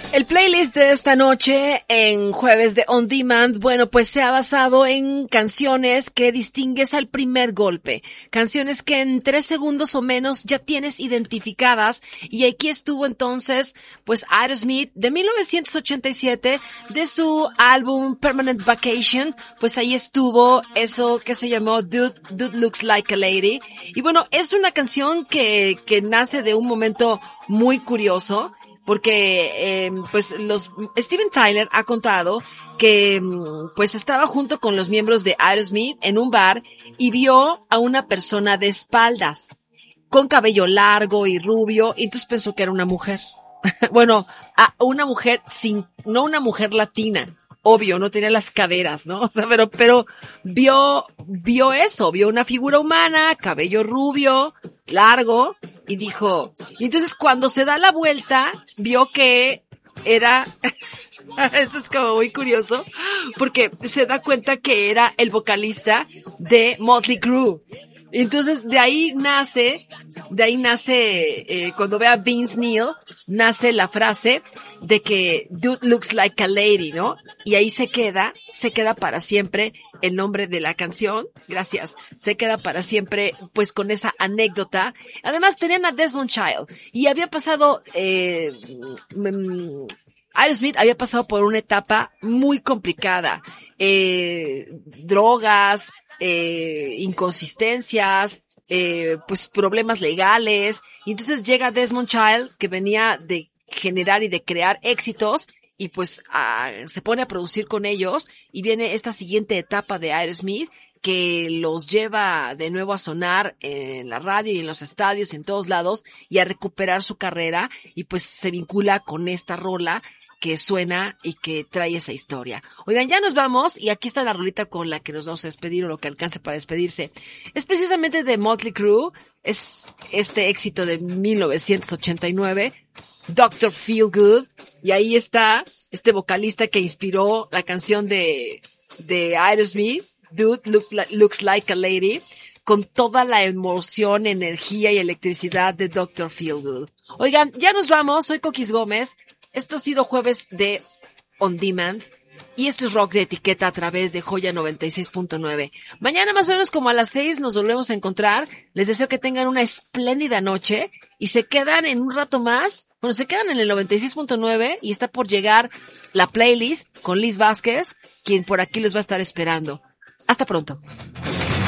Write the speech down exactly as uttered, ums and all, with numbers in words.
El playlist de esta noche en Jueves de On Demand, bueno, pues se ha basado en canciones que distingues al primer golpe. Canciones que en tres segundos o menos ya tienes identificadas. Y aquí estuvo entonces, pues Aerosmith de mil novecientos ochenta y siete, de su álbum Permanent Vacation. Pues ahí estuvo eso que se llamó Dude, Dude Looks Like a Lady. Y bueno, es una canción que, que nace de un momento muy curioso. Porque, eh, pues, los, Steven Tyler ha contado que, pues, estaba junto con los miembros de Aerosmith en un bar y vio a una persona de espaldas, con cabello largo y rubio, y entonces pensó que era una mujer. Bueno, a una mujer sin, no una mujer latina. Obvio, no tenía las caderas, ¿no? O sea, pero, pero vio, vio eso, vio una figura humana, cabello rubio, largo, y dijo, y entonces cuando se da la vuelta, vio que era, eso es como muy curioso, porque se da cuenta que era el vocalista de Motley Crue. Entonces, de ahí nace, de ahí nace, eh, cuando ve a Vince Neil, nace la frase de que Dude looks like a lady, ¿no? Y ahí se queda, se queda para siempre el nombre de la canción. Gracias. Se queda para siempre, pues, con esa anécdota. Además, tenían a Desmond Child. Y había pasado, eh, mm, Aerosmith había pasado por una etapa muy complicada. Eh, drogas, eh, inconsistencias, eh, pues problemas legales. Y entonces llega Desmond Child, que venía de generar y de crear éxitos, y pues a, se pone a producir con ellos, y viene esta siguiente etapa de Aerosmith, que los lleva de nuevo a sonar en la radio y en los estadios y en todos lados, y a recuperar su carrera, y pues se vincula con esta rola que suena y que trae esa historia. Oigan, ya nos vamos, y aquí está la rolita con la que nos vamos a despedir, o lo que alcance para despedirse. Es precisamente de Motley Crue, es este éxito de mil novecientos ochenta y nueve, doctor Feelgood, y ahí está este vocalista que inspiró la canción de, de Aerosmith, Dude Look Like, Looks Like a Lady, con toda la emoción, energía y electricidad de doctor Feelgood. Oigan, ya nos vamos, soy Coquis Gómez. Esto ha sido Jueves de On Demand, y esto es rock de etiqueta a través de Joya noventa y seis punto nueve. Mañana más o menos como a las seis nos volvemos a encontrar. Les deseo que tengan una espléndida noche y se quedan en un rato más. Bueno, se quedan en el noventa y seis punto nueve y está por llegar la playlist con Liz Vázquez, quien por aquí les va a estar esperando. Hasta pronto.